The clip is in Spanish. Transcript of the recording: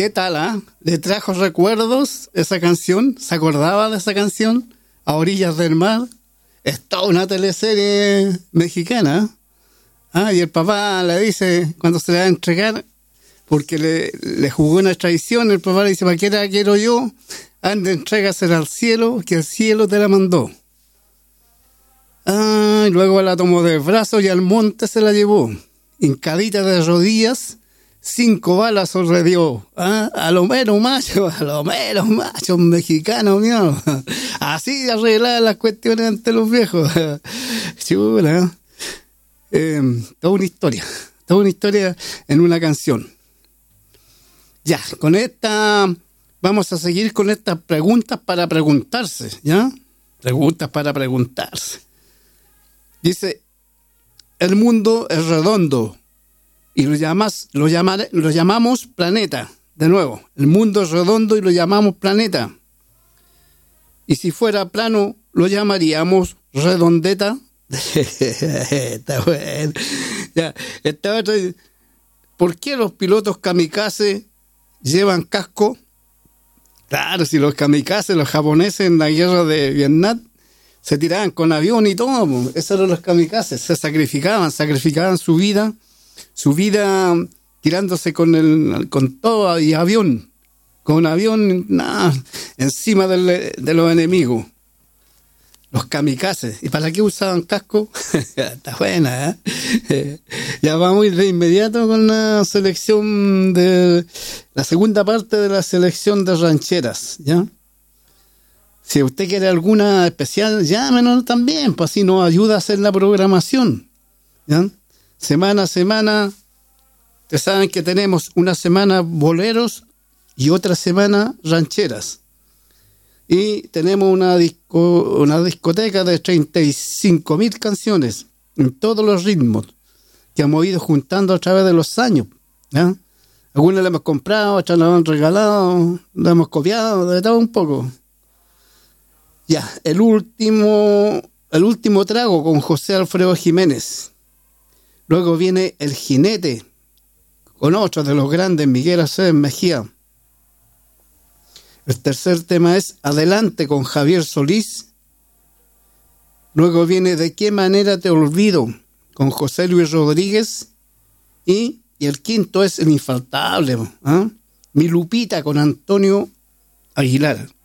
¿Qué tal, ah? ¿Le trajo recuerdos esa canción? ¿Se acordaba de esa canción? A orillas del mar. Es toda una teleserie mexicana. Y el papá le dice, cuando se le va a entregar, porque le jugó una traición, el papá le dice, ¿para qué la quiero yo? Anda, entrégasela al cielo, que el cielo te la mandó. Y luego la tomó del brazo y al monte se la llevó. Hincadita de rodillas, 5 balas sorredió. A lo menos macho mexicano, mío. Así arreglaban las cuestiones ante los viejos. Chula. Toda una historia en una canción. Ya, con esta vamos a seguir con estas preguntas para preguntarse, ¿ya? Preguntas para preguntarse. Dice, el mundo es redondo y lo llamamos planeta. De nuevo, el mundo es redondo y lo llamamos planeta. Y si fuera plano, lo llamaríamos redondeta. Está bueno. Ya, esta otra. ¿Por qué los pilotos kamikaze llevan casco? Claro, si los kamikaze, los japoneses en la guerra de Vietnam, se tiraban con avión y todo. Esos eran los kamikazes. Se sacrificaban su vida tirándose con todo y avión. Con avión, encima de los enemigos. Los kamikazes. ¿Y para qué usaban casco? Está buena, ¿eh? Ya vamos a ir de inmediato con la selección de la segunda parte de la selección de rancheras, ¿ya? Si usted quiere alguna especial, llámenos también, pues así nos ayuda a hacer la programación, ¿ya? Semana a semana, ustedes saben que tenemos una semana boleros y otra semana rancheras. Y tenemos una discoteca de 35.000 canciones en todos los ritmos que hemos ido juntando a través de los años, ¿ya? Algunas las hemos comprado, otras las hemos regalado, las hemos copiado, de todo un poco. Ya, el último trago con José Alfredo Jiménez. Luego viene El Jinete con otro de los grandes, Miguel Aceves Mejía. El tercer tema es Adelante con Javier Solís. Luego viene De qué manera te olvido con José Luis Rodríguez. Y el quinto es el infaltable, Mi Lupita con Antonio Aguilar.